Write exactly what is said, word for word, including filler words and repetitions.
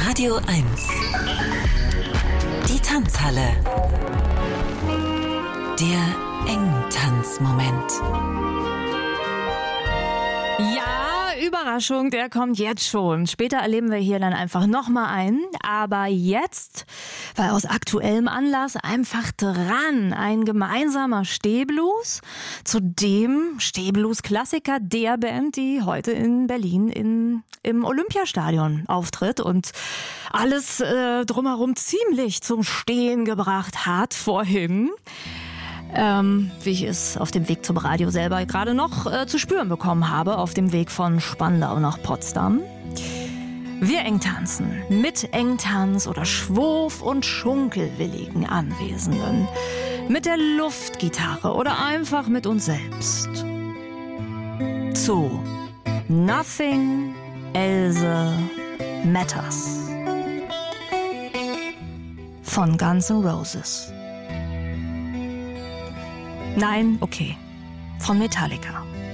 Radio eins. Die Tanzhalle. Der Engtanzmoment. Ja, Überraschung, der kommt jetzt schon. Später erleben wir hier dann einfach nochmal einen. Aber jetzt, weil aus aktuellem Anlass einfach dran, ein gemeinsamer Stehblues zu dem Stehblues-Klassiker der Band, die heute in Berlin in, im Olympiastadion auftritt und alles äh, drumherum ziemlich zum Stehen gebracht hat vorhin. Ähm, wie ich es auf dem Weg zum Radio selber gerade noch äh, zu spüren bekommen habe, auf dem Weg von Spandau nach Potsdam. Wir Engtanzen mit Engtanz oder Schwurf- und Schunkelwilligen Anwesenden, mit der Luftgitarre oder einfach mit uns selbst. Zu Nothing Else Matters von Guns N' Roses. Nein, okay, von Metallica.